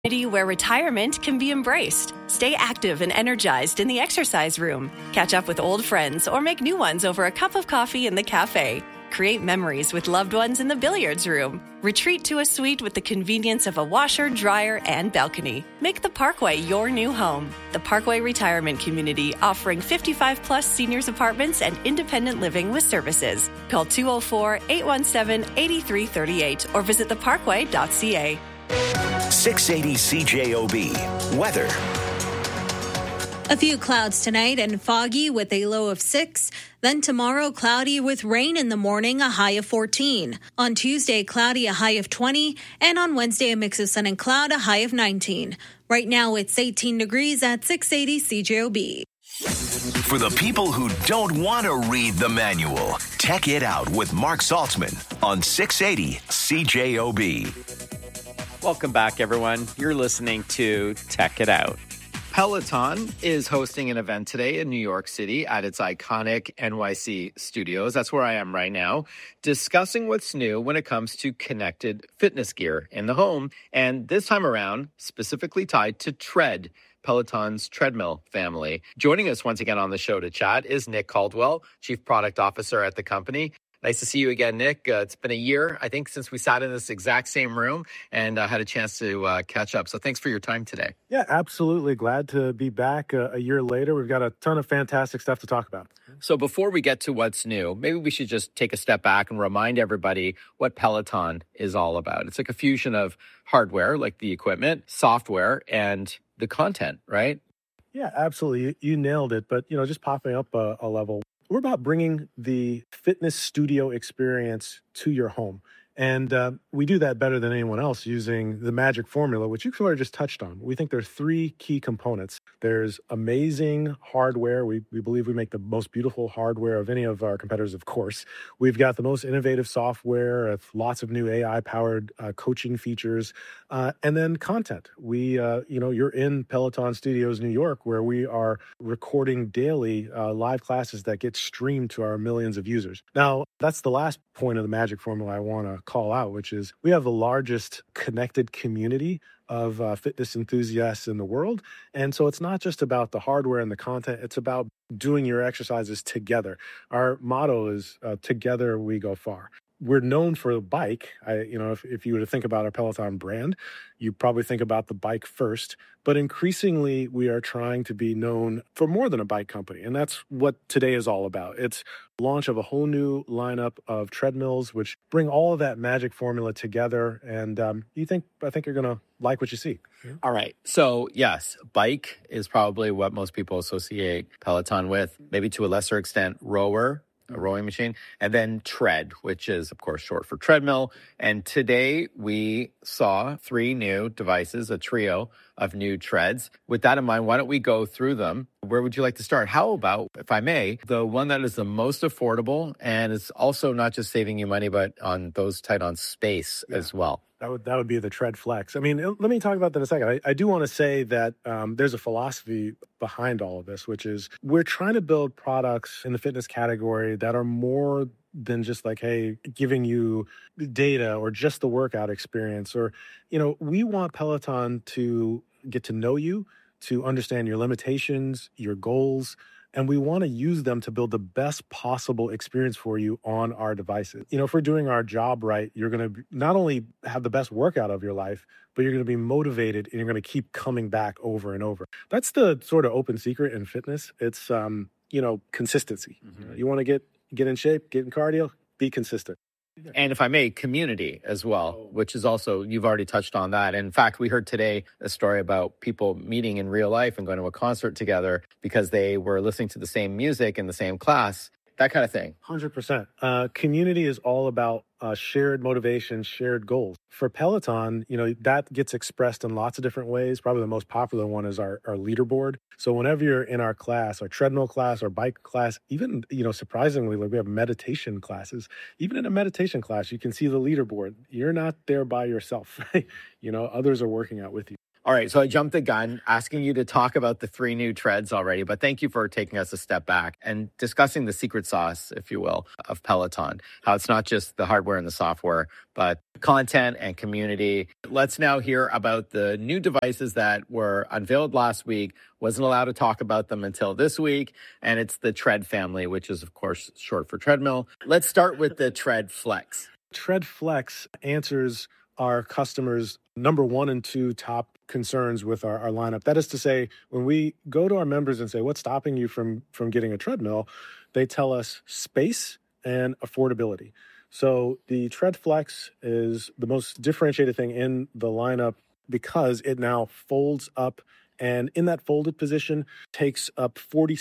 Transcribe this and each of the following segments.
Where retirement can be embraced. Stay active and energized in the exercise room. Catch up with old friends or make new ones over a cup of coffee in the cafe. Create memories with loved ones in the billiards room. Retreat to a suite with the convenience of a washer, dryer, and balcony. Make the Parkway your new home. The Parkway Retirement Community, offering 55-plus seniors apartments and independent living with services. Call 204-817-8338 or visit theparkway.ca. 680 CJOB. Weather. A few clouds tonight and foggy with a low of 6. Then tomorrow, cloudy with rain in the morning, a high of 14. On Tuesday, cloudy, a high of 20. And on Wednesday, a mix of sun and cloud, a high of 19. Right now, it's 18 degrees at 680 CJOB. For the people who don't want to read the manual, Tech It Out with Mark Saltzman on 680 CJOB. Welcome back, everyone. You're listening to Tech It Out. Peloton is hosting an event today in New York City at its iconic NYC studios. That's where I am right now, discussing what's new when it comes to connected fitness gear in the home. And this time around, specifically tied to Tread, Peloton's treadmill family. Joining us once again on the show to chat is Nick Caldwell, Chief Product Officer at the company. Nice to see you again, Nick. It's been a year, I think, since we sat in this exact same room and had a chance to catch up. So thanks for your time today. Yeah, absolutely. Glad to be back a year later. We've got a ton of fantastic stuff to talk about. So before we get to what's new, maybe we should just take a step back and remind everybody what Peloton is all about. It's like a fusion of hardware, like the equipment, software, and the content, right? Yeah, absolutely. You nailed it. But, just popping up a level. We're about bringing the fitness studio experience to your home. And we do that better than anyone else using the magic formula, which you sort of just touched on. We think there are 3 key components. There's amazing hardware. We believe we make the most beautiful hardware of any of our competitors, of course. We've got the most innovative software, lots of new AI-powered coaching features, and then content. You're in Peloton Studios, New York, where we are recording daily live classes that get streamed to our millions of users. Now, that's the last point of the magic formula I want to call out, which is we have the largest connected community of fitness enthusiasts in the world. And so it's not just about the hardware and the content, it's about doing your exercises together. Our motto is together we go far. We're known for the bike. If you were to think about our Peloton brand, you probably think about the bike first. But increasingly, we are trying to be known for more than a bike company. And that's what today is all about. It's the launch of a whole new lineup of treadmills, which bring all of that magic formula together. And I think you're going to like what you see. Yeah. All right. So, yes, bike is probably what most people associate Peloton with, maybe to a lesser extent, rower. A rowing machine, and then Tread, which is, of course, short for treadmill. And today we saw 3 new devices, a trio of new treads. With that in mind, why don't we go through them? Where would you like to start? How about, if I may, the one that is the most affordable and is also not just saving you money, but on those tight on space as well? That would be the Tread Flex. I mean, let me talk about that in a second. I do want to say that there's a philosophy behind all of this, which is we're trying to build products in the fitness category that are more than just like, hey, giving you data or just the workout experience. Or, we want Peloton to get to know you, to understand your limitations, your goals, and we want to use them to build the best possible experience for you on our devices. If we're doing our job right, you're going to not only have the best workout of your life, but you're going to be motivated and you're going to keep coming back over and over. That's the sort of open secret in fitness. It's, consistency. Mm-hmm. You want to get in shape, get in cardio, be consistent. And if I may, community as well, which is also, you've already touched on that. In fact, we heard today a story about people meeting in real life and going to a concert together because they were listening to the same music in the same class, that kind of thing. 100%. Community is all about shared motivation, shared goals. For Peloton, that gets expressed in lots of different ways. Probably the most popular one is our leaderboard. So whenever you're in our class, our treadmill class, our bike class, even, surprisingly, like we have meditation classes. Even in a meditation class, you can see the leaderboard. You're not there by yourself. Others are working out with you. All right, so I jumped the gun asking you to talk about the 3 new treads already, but thank you for taking us a step back and discussing the secret sauce, if you will, of Peloton. How it's not just the hardware and the software, but content and community. Let's now hear about the new devices that were unveiled last week. Wasn't allowed to talk about them until this week, and it's the Tread family, which is, of course, short for treadmill. Let's start with the Tread Flex. Tread Flex answers our customers' number 1 and 2 top concerns with our lineup. That is to say, when we go to our members and say, what's stopping you from getting a treadmill, they tell us space and affordability. So the Tread Flex is the most differentiated thing in the lineup because it now folds up, and in that folded position takes up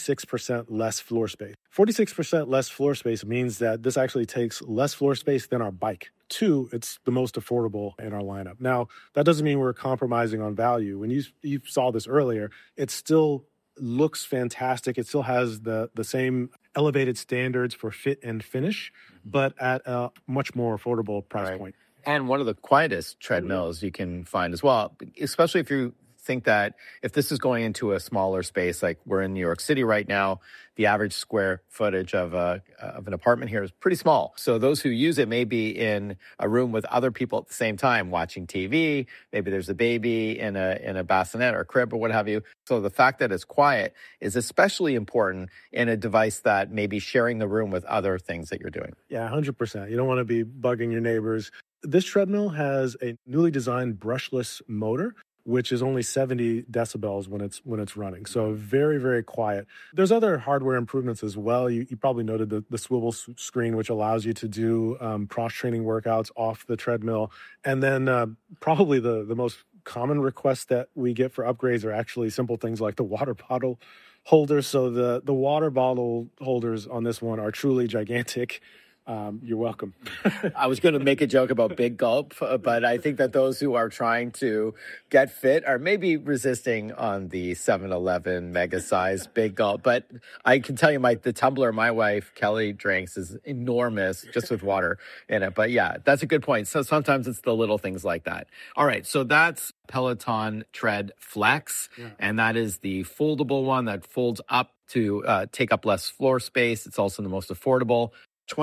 46% less floor space. 46% less floor space means that this actually takes less floor space than our bike. 2, it's the most affordable in our lineup. Now, that doesn't mean we're compromising on value. When you saw this earlier, it still looks fantastic. It still has the same elevated standards for fit and finish, but at a much more affordable price point. And one of the quietest treadmills you can find as well, especially if you think that if this is going into a smaller space, like we're in New York City right now, the average square footage of an apartment here is pretty small. So those who use it may be in a room with other people at the same time watching TV. Maybe there's a baby in a bassinet or crib or what have you. So the fact that it's quiet is especially important in a device that may be sharing the room with other things that you're doing. Yeah, 100%. You don't want to be bugging your neighbors. This treadmill has a newly designed brushless motor, which is only 70 decibels when it's running. So very, very quiet. There's other hardware improvements as well. You probably noted the swivel screen, which allows you to do cross-training workouts off the treadmill. And then probably the most common requests that we get for upgrades are actually simple things like the water bottle holders. So the water bottle holders on this one are truly gigantic. You're welcome. I was going to make a joke about Big Gulp, but I think that those who are trying to get fit are maybe resisting on the 7-Eleven mega size Big Gulp. But I can tell you, the tumbler my wife, Kelly, drinks is enormous just with water in it. But yeah, that's a good point. So sometimes it's the little things like that. All right. So that's Peloton Tread Flex. Yeah. And that is the foldable one that folds up to take up less floor space. It's also the most affordable.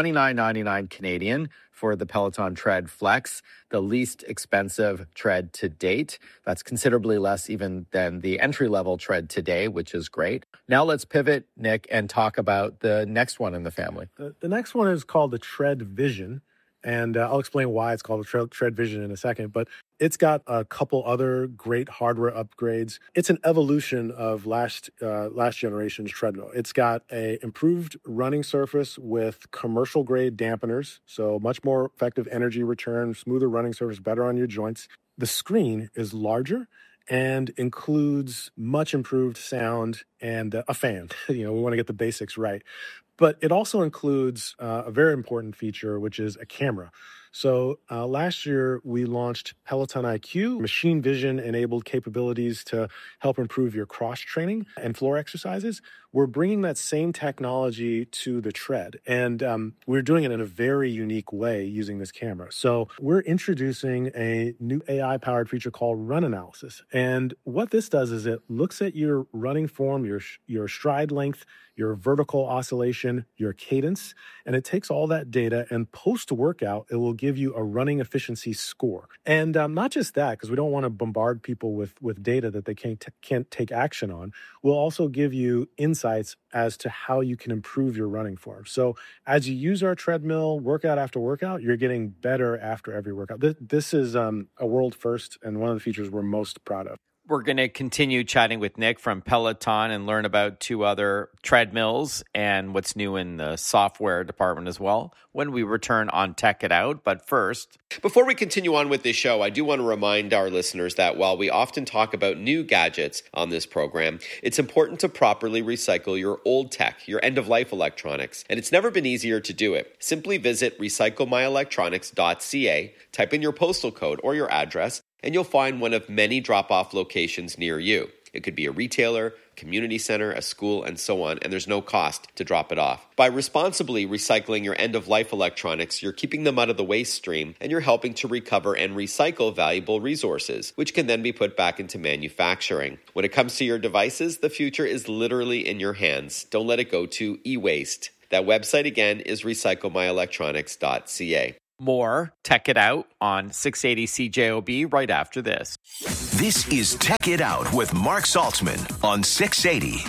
$29.99 Canadian for the Peloton Tread Flex, the least expensive tread to date. That's considerably less even than the entry-level tread today, which is great. Now let's pivot, Nick, and talk about the next one in the family. The next one is called the Tread Vision, and I'll explain why it's called the Tread Vision in a second, but it's got a couple other great hardware upgrades. It's an evolution of last generation's treadmill. It's got a improved running surface with commercial grade dampeners, so much more effective energy return, smoother running surface, better on your joints. The screen is larger and includes much improved sound and a fan. We want to get the basics right. But it also includes a very important feature, which is a camera. So last year, we launched Peloton IQ, machine vision-enabled capabilities to help improve your cross-training and floor exercises. We're bringing that same technology to the tread, and we're doing it in a very unique way using this camera. So we're introducing a new AI-powered feature called Run Analysis. And what this does is it looks at your running form, your stride length, your vertical oscillation, your cadence, and it takes all that data, and post-workout, it will give you a running efficiency score. And not just that, because we don't want to bombard people with data that they can't take action on. We'll also give you insights as to how you can improve your running form. So as you use our treadmill workout after workout, you're getting better after every workout. This is a world first and one of the features we're most proud of. We're going to continue chatting with Nick from Peloton and learn about 2 other treadmills and what's new in the software department as well when we return on Tech It Out. But first, before we continue on with this show, I do want to remind our listeners that while we often talk about new gadgets on this program, it's important to properly recycle your old tech, your end-of-life electronics. And it's never been easier to do it. Simply visit recyclemyelectronics.ca, type in your postal code or your address, and you'll find one of many drop-off locations near you. It could be a retailer, community center, a school, and so on, and there's no cost to drop it off. By responsibly recycling your end-of-life electronics, you're keeping them out of the waste stream, and you're helping to recover and recycle valuable resources, which can then be put back into manufacturing. When it comes to your devices, the future is literally in your hands. Don't let it go to e-waste. That website again is recyclemyelectronics.ca. More Tech It Out on 680 CJOB right after this. This is Tech It Out with Mark Saltzman on 680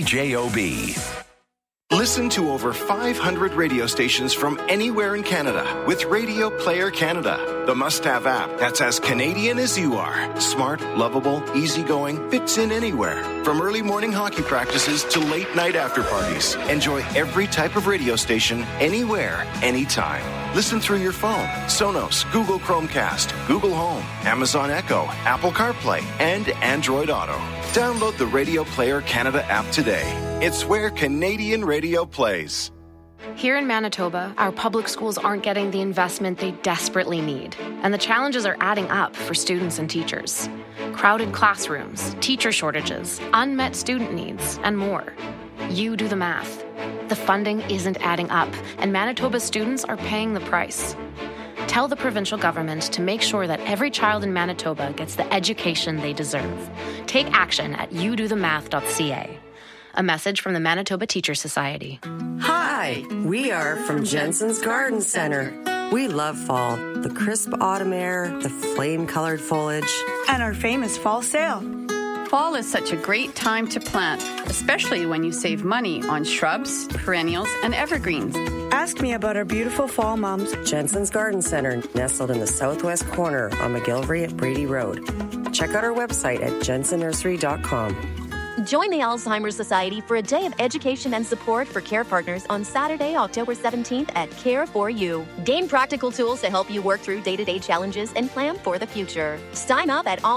CJOB. Listen to over 500 radio stations from anywhere in Canada with Radio Player Canada, the must-have app that's as Canadian as you are. Smart, lovable, easygoing, fits in anywhere. From early morning hockey practices to late night after parties. Enjoy every type of radio station, anywhere, anytime. Listen through your phone, Sonos, Google Chromecast, Google Home, Amazon Echo, Apple CarPlay, and Android Auto. Download the Radio Player Canada app today. It's where Canadian radio plays. Here in Manitoba, our public schools aren't getting the investment they desperately need, and the challenges are adding up for students and teachers. Crowded classrooms, teacher shortages, unmet student needs, and more. You do the math. The funding isn't adding up, and Manitoba students are paying the price. Tell the provincial government to make sure that every child in Manitoba gets the education they deserve. Take action at youdothemath.ca. A message from the Manitoba Teachers Society. Hi, we are from Jensen's Garden Center. We love fall, the crisp autumn air, the flame-colored foliage, and our famous fall sale. Fall is such a great time to plant, especially when you save money on shrubs, perennials, and evergreens. Ask me about our beautiful fall mums. Jensen's Garden Center, nestled in the southwest corner on McGillivray at Brady Road. Check out our website at jensennursery.com. Join the Alzheimer's Society for a day of education and support for care partners on Saturday, October 17th at Care4You. Gain practical tools to help you work through day-to-day challenges and plan for the future. Sign up at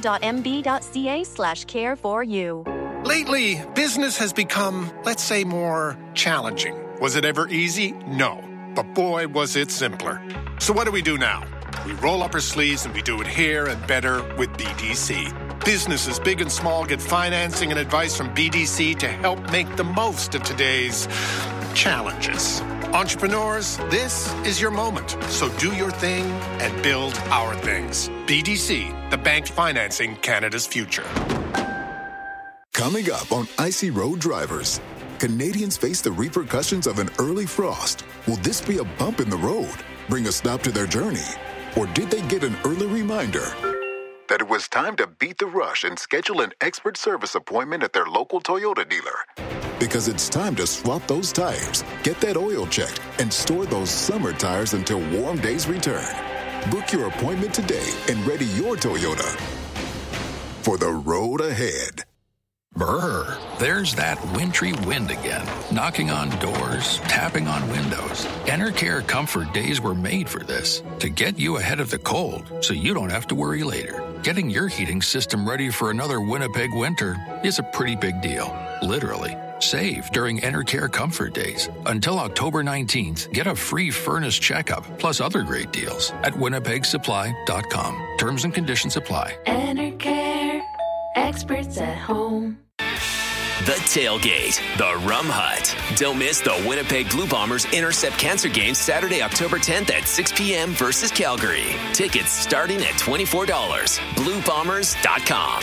alzheimer.mb.ca/care4you. Lately, business has become, let's say, more challenging. Was it ever easy? No. But boy, was it simpler. So what do we do now? We roll up our sleeves and we do it here and better with BDC. Businesses big and small get financing and advice from BDC to help make the most of today's challenges. Entrepreneurs, this is your moment. So do your thing and build our things. BDC, the bank financing Canada's future. Coming up on Icy Road Drivers, Canadians face the repercussions of an early frost. Will this be a bump in the road, bring a stop to their journey? Or did they get an early reminder that it was time to beat the rush and schedule an expert service appointment at their local Toyota dealer? Because it's time to swap those tires, get that oil checked, and store those summer tires until warm days return. Book your appointment today and ready your Toyota for the road ahead. Brr, there's that wintry wind again, knocking on doors, tapping on windows. Enercare Comfort Days were made for this, to get you ahead of the cold so you don't have to worry later. Getting your heating system ready for another Winnipeg winter is a pretty big deal, literally. Save during Enercare Comfort Days. Until October 19th, get a free furnace checkup, plus other great deals at winnipegsupply.com. Terms and conditions apply. Enercare, experts at home. The Tailgate, the Rum Hut. Don't miss the Winnipeg Blue Bombers Intercept Cancer Game Saturday, October 10th at 6 p.m. versus Calgary. Tickets starting at $24. BlueBombers.com.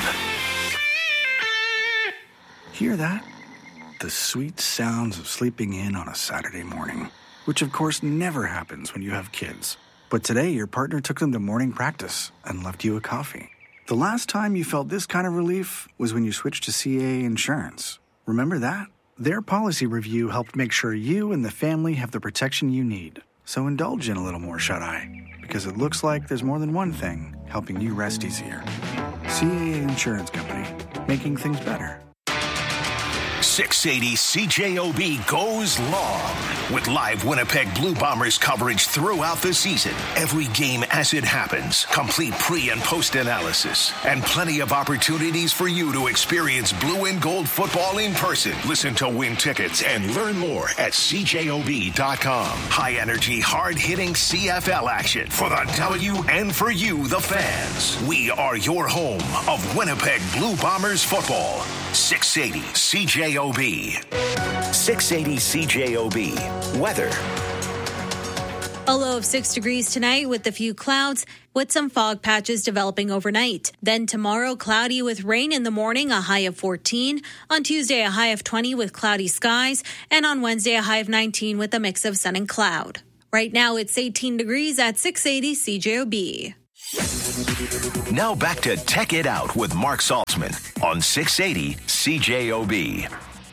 Hear that? The sweet sounds of sleeping in on a Saturday morning, which of course never happens when you have kids. But today your partner took them to morning practice and left you a coffee. The last time you felt this kind of relief was when you switched to CAA Insurance. Remember that? Their policy review helped make sure you and the family have the protection you need. So indulge in a little more shut-eye, because it looks like there's more than one thing helping you rest easier. CAA Insurance Company, making things better. 680 CJOB goes long with live Winnipeg Blue Bombers coverage throughout the season. Every game as it happens, complete pre- and post-analysis, and plenty of opportunities for you to experience blue and gold football in person. Listen to win tickets and learn more at CJOB.com. High-energy, hard-hitting CFL action for the W and for you, the fans. We are your home of Winnipeg Blue Bombers football. 680 CJOB. 680 CJOB. Weather. A low of 6 degrees tonight with a few clouds, with some fog patches developing overnight. Then tomorrow, cloudy with rain in the morning, a high of 14. On Tuesday, a high of 20 with cloudy skies. And on Wednesday, a high of 19 with a mix of sun and cloud. Right now, it's 18 degrees at 680 CJOB. Now back to Tech It Out with Mark Saltzman on 680 CJOB.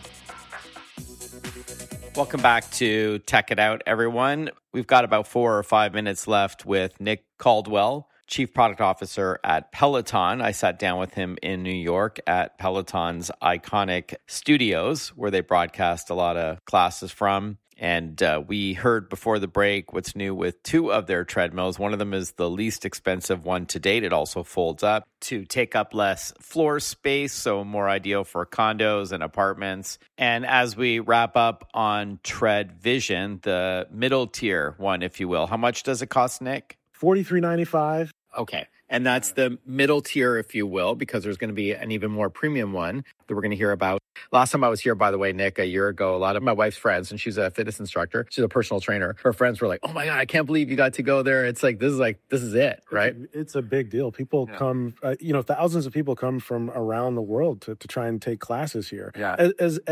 Welcome back to Tech It Out, everyone. We've got about 4 or 5 minutes left with Nick Caldwell, Chief Product Officer at Peloton. I sat down with him in New York at Peloton's iconic studios, where they broadcast a lot of classes from. And we heard before the break what's new with 2 of their treadmills. One of them is the least expensive one to date. It also folds up to take up less floor space, so more ideal for condos and apartments. And as we wrap up on Tread Vision, the middle tier one, if you will, how much does it cost, Nick? $43.95. Okay. And that's the middle tier, if you will, because there's going to be an even more premium one that we're going to hear about. Last time I was here, by the way, Nick, a year ago, a lot of my wife's friends, and she's a fitness instructor, she's a personal trainer. Her friends were like, "Oh my God, I can't believe you got to go there." It's like, this is it, right? It's a big deal. People come, thousands of people come from around the world to try and take classes here. Yeah.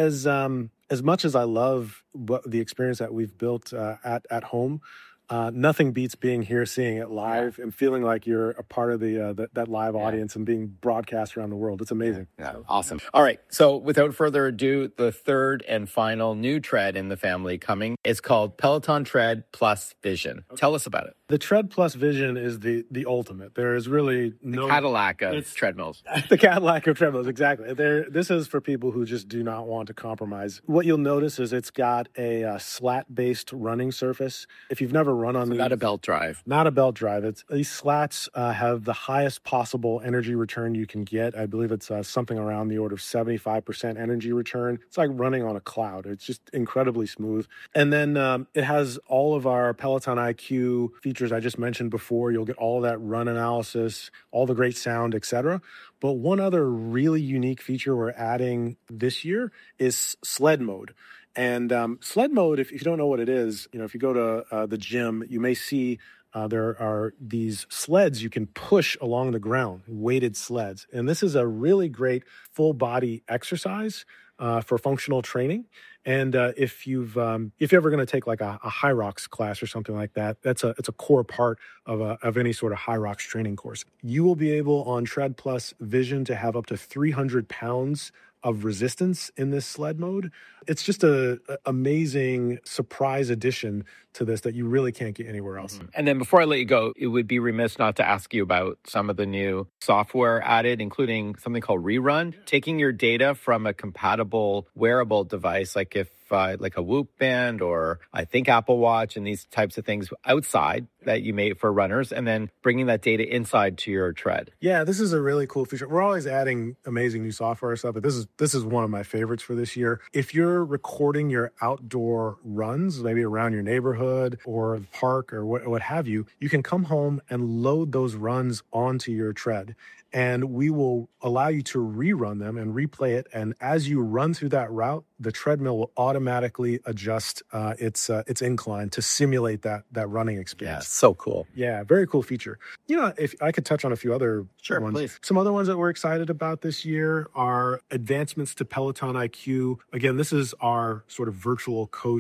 As much as I love the experience that we've built at home, nothing beats being here, seeing it live, and feeling like you're a part of that live audience and being broadcast around the world. It's amazing. Yeah. Awesome. All right. So without further ado, the third and final new tread in the family coming is called Peloton Tread Plus Vision. Tell us about it. The Tread Plus Vision is the ultimate. There is really no... The Cadillac of treadmills. The Cadillac of treadmills, exactly. This is for people who just do not want to compromise. What you'll notice is it's got a slat-based running surface. If you've never run on these... Not a belt drive. Not a belt drive. These slats have the highest possible energy return you can get. I believe it's something around the order of 75% energy return. It's like running on a cloud. It's just incredibly smooth. And then it has all of our Peloton IQ features I just mentioned before. You'll get all of that run analysis, all the great sound, etc. But one other really unique feature we're adding this year is sled mode. And sled mode, if you don't know what it is, if you go to the gym, you may see there are these sleds you can push along the ground, weighted sleds. And this is a really great full body exercise for functional training. And if you're ever going to take like a Hyrox class or something like that, it's a core part of any sort of Hyrox training course. You will be able on Tread Plus Vision to have up to 300 pounds of resistance in this sled mode. It's just an amazing surprise addition to this that you really can't get anywhere else. Mm-hmm. And then before I let you go, it would be remiss not to ask you about some of the new software added, including something called Rerun, taking your data from a compatible wearable device, like like a Whoop band or I think Apple Watch and these types of things outside that you made for runners, and then bringing that data inside to your tread. Yeah, this is a really cool feature. We're always adding amazing new software and stuff, but this is one of my favorites for this year. If you're recording your outdoor runs, maybe around your neighborhood or the park or what have you, you can come home and load those runs onto your tread. And we will allow you to rerun them and replay it. And as you run through that route, the treadmill will automatically adjust its incline to simulate that running experience. Yeah, so cool. Yeah, very cool feature. If I could touch on a few other ones. Please. Some other ones that we're excited about this year are advancements to Peloton IQ. Again, this is our sort of virtual coach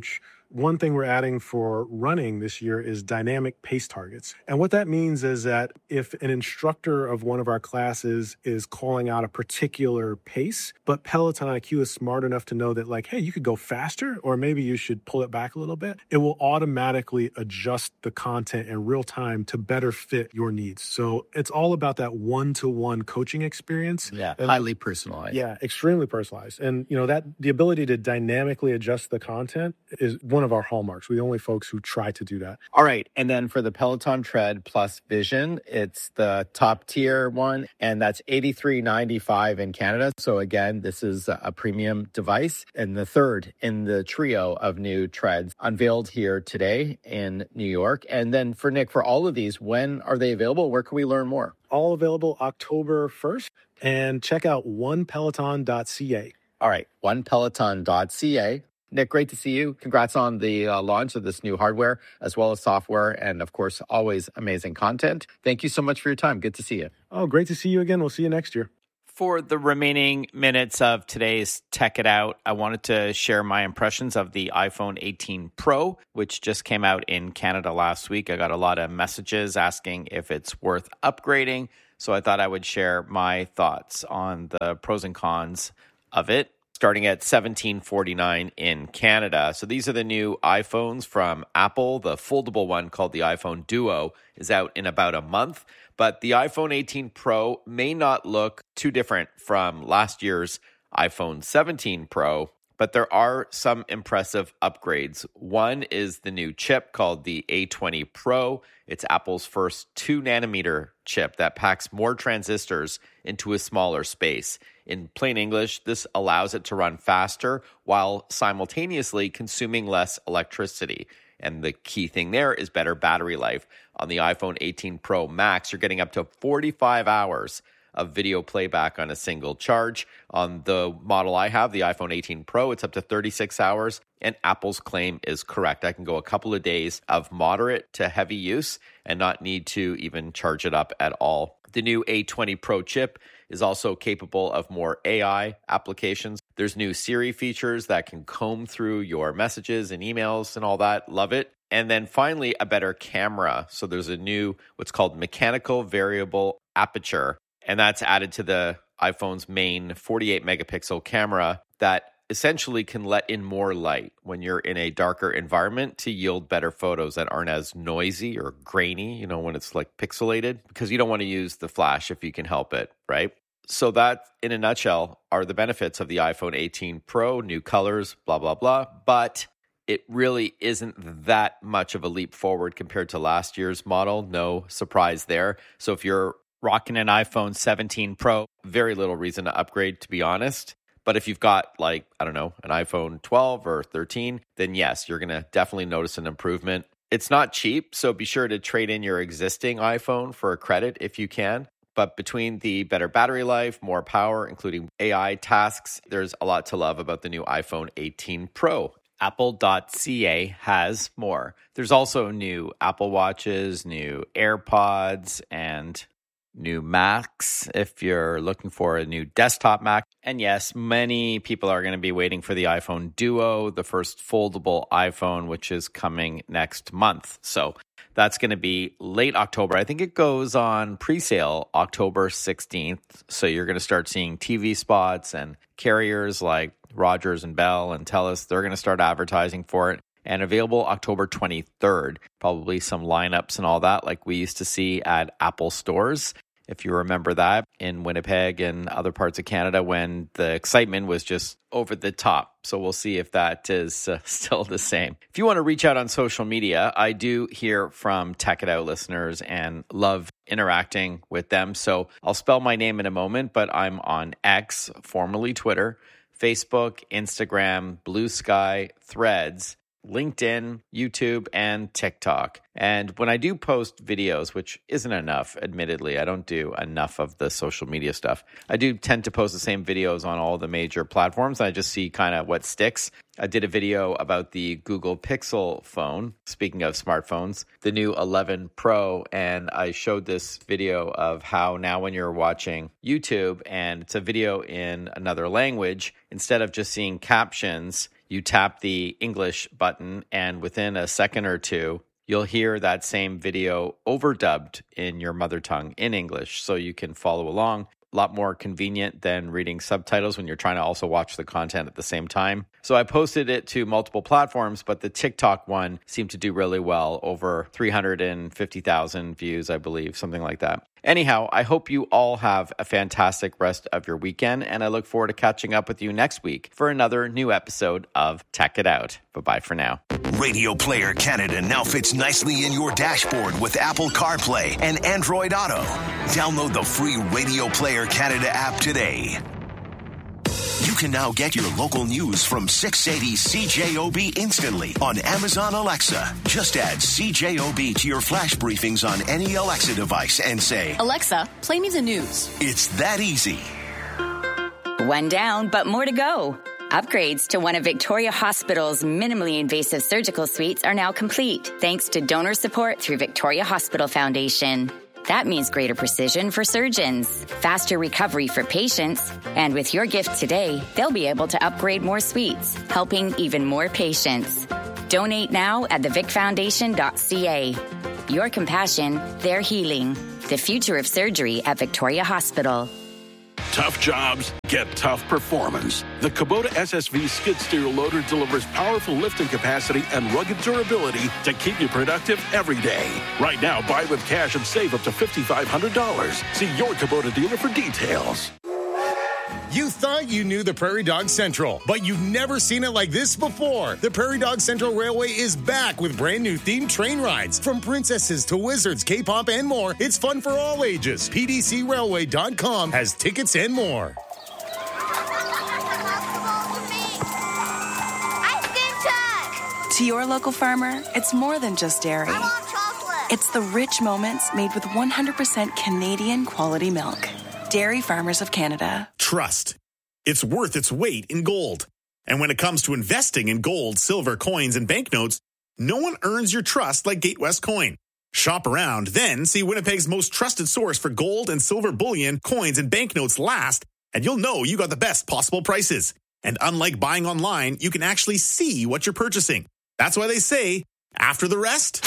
One thing we're adding for running this year is dynamic pace targets. And what that means is that if an instructor of one of our classes is calling out a particular pace, but Peloton IQ is smart enough to know that, like, hey, you could go faster, or maybe you should pull it back a little bit, it will automatically adjust the content in real time to better fit your needs. So it's all about that one-to-one coaching experience. Yeah, highly personalized. Yeah, extremely personalized. And, that the ability to dynamically adjust the content is one of our hallmarks. We're the only folks who try to do that. All right. And then for the Peloton Tread Plus Vision, it's the top tier one, and that's $83.95 in Canada. So again, this is a premium device, and the third in the trio of new treads unveiled here today in New York. And then for Nick, for all of these, when are they available? Where can we learn more? All available October 1st, and check out onepeloton.ca. All right, onepeloton.ca. Nick, great to see you. Congrats on the launch of this new hardware, as well as software, and of course, always amazing content. Thank you so much for your time. Good to see you. Oh, great to see you again. We'll see you next year. For the remaining minutes of today's Tech It Out, I wanted to share my impressions of the iPhone 18 Pro, which just came out in Canada last week. I got a lot of messages asking if it's worth upgrading, so I thought I would share my thoughts on the pros and cons of it, starting at $17.49 in Canada. So these are the new iPhones from Apple. The foldable one called the iPhone Duo is out in about a month. But the iPhone 18 Pro may not look too different from last year's iPhone 17 Pro, but there are some impressive upgrades. One is the new chip called the A20 Pro. It's Apple's first 2-nanometer chip that packs more transistors into a smaller space. In plain English, this allows it to run faster while simultaneously consuming less electricity. And the key thing there is better battery life. On the iPhone 18 Pro Max, you're getting up to 45 hours of video playback on a single charge. On the model I have, the iPhone 18 Pro, it's up to 36 hours, and Apple's claim is correct. I can go a couple of days of moderate to heavy use and not need to even charge it up at all. The new A20 Pro chip is also capable of more AI applications. There's new Siri features that can comb through your messages and emails and all that. Love it. And then finally, a better camera. So there's a new, what's called mechanical variable aperture, and that's added to the iPhone's main 48 megapixel camera that essentially can let in more light when you're in a darker environment to yield better photos that aren't as noisy or grainy, when it's like pixelated, because you don't want to use the flash if you can help it, right? So that, in a nutshell, are the benefits of the iPhone 18 Pro, new colors, blah, blah, blah. But it really isn't that much of a leap forward compared to last year's model. No surprise there. So if you're rocking an iPhone 17 Pro, very little reason to upgrade, to be honest. But if you've got, an iPhone 12 or 13, then yes, you're going to definitely notice an improvement. It's not cheap, so be sure to trade in your existing iPhone for a credit if you can. But between the better battery life, more power, including AI tasks, there's a lot to love about the new iPhone 18 Pro. Apple.ca has more. There's also new Apple Watches, new AirPods, and new Macs if you're looking for a new desktop Mac. And yes, many people are going to be waiting for the iPhone Duo, the first foldable iPhone, which is coming next month. So that's going to be late October. I think it goes on pre-sale October 16th. So you're going to start seeing TV spots, and carriers like Rogers and Bell and TELUS, they're going to start advertising for it. And available October 23rd. Probably some lineups and all that like we used to see at Apple stores, if you remember that, in Winnipeg and other parts of Canada when the excitement was just over the top. So we'll see if that is still the same. If you want to reach out on social media, I do hear from Tech It Out listeners and love interacting with them. So I'll spell my name in a moment, but I'm on X, formerly Twitter, Facebook, Instagram, Blue Sky, Threads, LinkedIn, YouTube, and TikTok. And when I do post videos, which isn't enough, admittedly, I don't do enough of the social media stuff. I do tend to post the same videos on all the major platforms. I just see kind of what sticks. I did a video about the Google Pixel phone, speaking of smartphones, the new 11 Pro, and I showed this video of how now when you're watching YouTube and it's a video in another language, instead of just seeing captions, you tap the English button, and within a second or two, you'll hear that same video overdubbed in your mother tongue in English, so you can follow along. A lot more convenient than reading subtitles when you're trying to also watch the content at the same time. So I posted it to multiple platforms, but the TikTok one seemed to do really well, over 350,000 views, I believe, something like that. Anyhow, I hope you all have a fantastic rest of your weekend, and I look forward to catching up with you next week for another new episode of Tech It Out. Bye-bye for now. Radio Player Canada now fits nicely in your dashboard with Apple CarPlay and Android Auto. Download the free Radio Player Canada app today. You can now get your local news from 680 CJOB instantly on Amazon Alexa. Just add CJOB to your flash briefings on any Alexa device and say, Alexa, play me the news. It's that easy. One down, but more to go. Upgrades to one of Victoria Hospital's minimally invasive surgical suites are now complete, thanks to donor support through Victoria Hospital Foundation. That means greater precision for surgeons, faster recovery for patients, and with your gift today, they'll be able to upgrade more suites, helping even more patients. Donate now at thevicfoundation.ca. Your compassion, their healing. The future of surgery at Victoria Hospital. Tough jobs get tough performance. The Kubota SSV skid steer loader delivers powerful lifting capacity and rugged durability to keep you productive every day. Right now, buy with cash and save up to $5,500. See your Kubota dealer for details. You thought you knew the Prairie Dog Central, but you've never seen it like this before. The Prairie Dog Central Railway is back with brand new themed train rides. From princesses to wizards, K-pop, and more, it's fun for all ages. PDCRailway.com has tickets and more. To your local farmer, it's more than just dairy. I want chocolate. It's the rich moments made with 100% Canadian quality milk. Dairy Farmers of Canada. Trust. It's worth its weight in gold. And when it comes to investing in gold, silver, coins, and banknotes, no one earns your trust like Gatewest Coin. Shop around, then see Winnipeg's most trusted source for gold and silver bullion, coins, and banknotes last, and you'll know you got the best possible prices. And unlike buying online, you can actually see what you're purchasing. That's why they say, after the rest,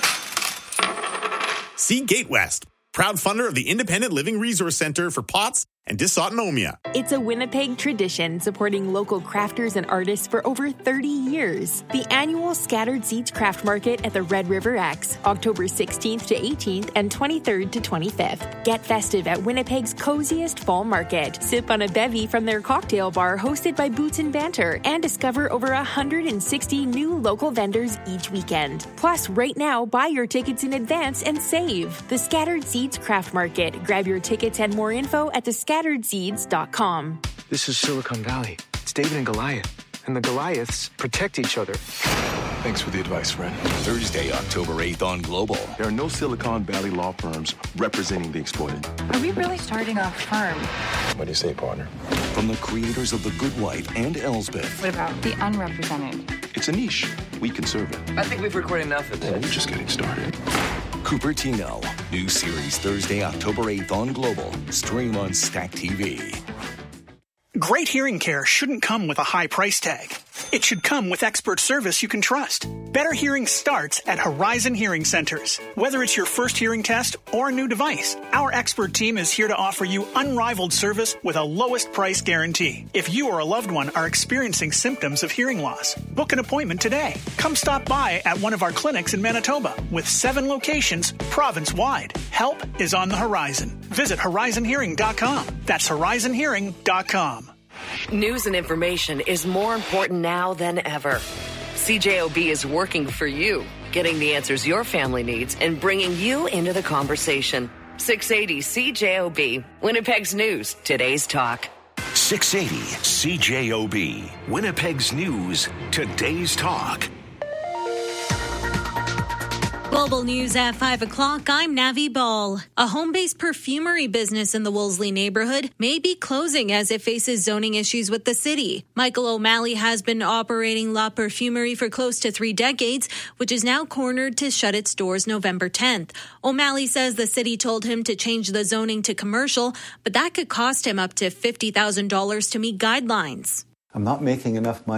see Gatewest, proud funder of the Independent Living Resource Center for POTS and dysautonomia. It's a Winnipeg tradition supporting local crafters and artists for over 30 years. The annual Scattered Seeds Craft Market at the Red River X, October 16th to 18th and 23rd to 25th. Get festive at Winnipeg's coziest fall market. Sip on a bevy from their cocktail bar hosted by Boots and Banter and discover over 160 new local vendors each weekend. Plus, right now, buy your tickets in advance and save. The Scattered Seeds Craft Market. Grab your tickets and more info at thescatteredseeds.com. This is Silicon Valley. It's David and Goliath. And the Goliaths protect each other. Thanks for the advice, friend. Thursday, October 8th on Global. There are no Silicon Valley law firms representing the exploited. Are we really starting a firm? What do you say, partner? From the creators of The Good Wife and Elsbeth. What about the unrepresented? It's a niche. We can serve it. I think we've recorded enough of this. We're just getting started. Cupertino. New series Thursday, October 8th on Global. Stream on Stack TV. Great hearing care shouldn't come with a high price tag. It should come with expert service you can trust. Better hearing starts at Horizon Hearing Centers. Whether it's your first hearing test or a new device, our expert team is here to offer you unrivaled service with a lowest price guarantee. If you or a loved one are experiencing symptoms of hearing loss, book an appointment today. Come stop by at one of our clinics in Manitoba with 7 locations province-wide. Help is on the horizon. Visit horizonhearing.com. That's horizonhearing.com. News and information is more important now than ever. CJOB is working for you, getting the answers your family needs and bringing you into the conversation. 680 CJOB, Winnipeg's News, today's talk. 680 CJOB, Winnipeg's News, today's talk. Global News at 5 o'clock. I'm Navi Ball. A home-based perfumery business in the Wolseley neighborhood may be closing as it faces zoning issues with the city. Michael O'Malley has been operating La Perfumerie for close to 3 decades, which is now cornered to shut its doors November 10th. O'Malley says the city told him to change the zoning to commercial, but that could cost him up to $50,000 to meet guidelines. I'm not making enough money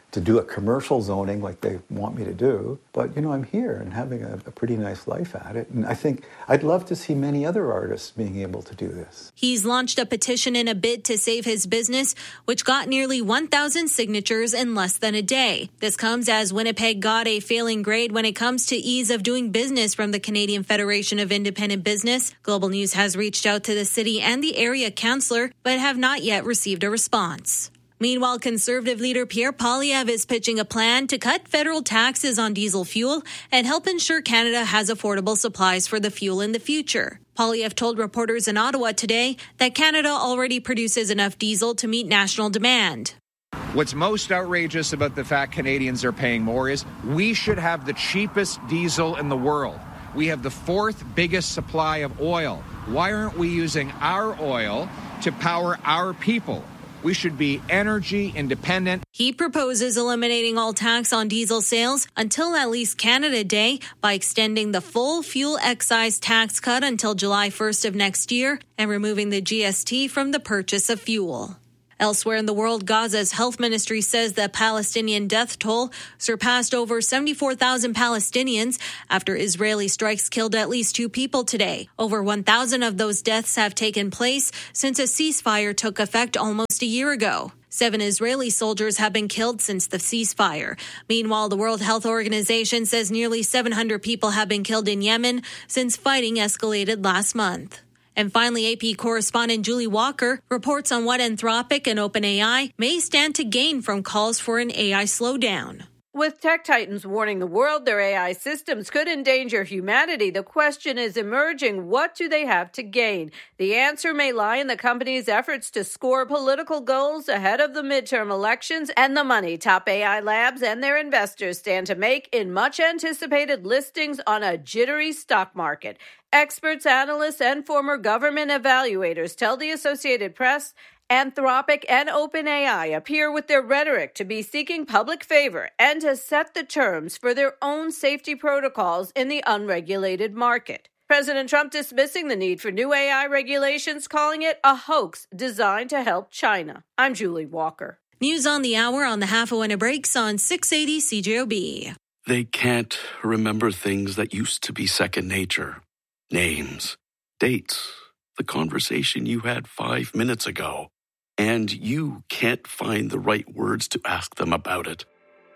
to do a commercial zoning like they want me to do. But, I'm here and having a pretty nice life at it. And I think I'd love to see many other artists being able to do this. He's launched a petition in a bid to save his business, which got nearly 1,000 signatures in less than a day. This comes as Winnipeg got a failing grade when it comes to ease of doing business from the Canadian Federation of Independent Business. Global News has reached out to the city and the area councillor, but have not yet received a response. Meanwhile, Conservative leader Pierre Poilievre is pitching a plan to cut federal taxes on diesel fuel and help ensure Canada has affordable supplies for the fuel in the future. Poilievre told reporters in Ottawa today that Canada already produces enough diesel to meet national demand. What's most outrageous about the fact Canadians are paying more is we should have the cheapest diesel in the world. We have the fourth biggest supply of oil. Why aren't we using our oil to power our people? We should be energy independent. He proposes eliminating all tax on diesel sales until at least Canada Day by extending the full fuel excise tax cut until July 1st of next year and removing the GST from the purchase of fuel. Elsewhere in the world, Gaza's health ministry says the Palestinian death toll surpassed over 74,000 Palestinians after Israeli strikes killed at least 2 people today. Over 1,000 of those deaths have taken place since a ceasefire took effect almost a year ago. 7 Israeli soldiers have been killed since the ceasefire. Meanwhile, the World Health Organization says nearly 700 people have been killed in Yemen since fighting escalated last month. And finally, AP correspondent Julie Walker reports on what Anthropic and OpenAI may stand to gain from calls for an AI slowdown. With tech titans warning the world their AI systems could endanger humanity, the question is emerging, what do they have to gain? The answer may lie in the company's efforts to score political goals ahead of the midterm elections and the money top AI labs and their investors stand to make in much-anticipated listings on a jittery stock market. Experts, analysts, and former government evaluators tell the Associated Press Anthropic and OpenAI appear with their rhetoric to be seeking public favor and to set the terms for their own safety protocols in the unregulated market. President Trump dismissing the need for new AI regulations, calling it a hoax designed to help China. I'm Julie Walker. News on the hour on the half hour when it breaks on 680 CJOB. They can't remember things that used to be second nature. Names, dates, the conversation you had 5 minutes ago. And you can't find the right words to ask them about it.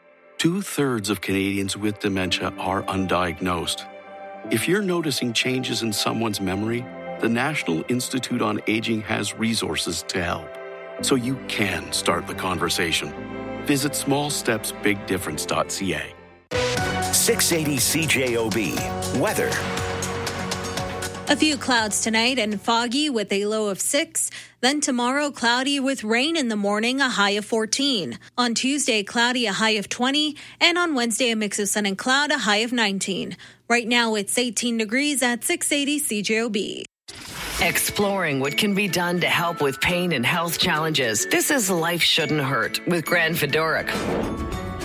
2/3 of Canadians with dementia are undiagnosed. If you're noticing changes in someone's memory, the National Institute on Aging has resources to help. So you can start the conversation. Visit smallstepsbigdifference.ca. 680 CJOB. Weather. A few clouds tonight and foggy with a low of 6. Then tomorrow, cloudy with rain in the morning, a high of 14. On Tuesday, cloudy, a high of 20. And on Wednesday, a mix of sun and cloud, a high of 19. Right now, it's 18 degrees at 680 CJOB. Exploring what can be done to help with pain and health challenges. This is Life Shouldn't Hurt with Gran Fedoric.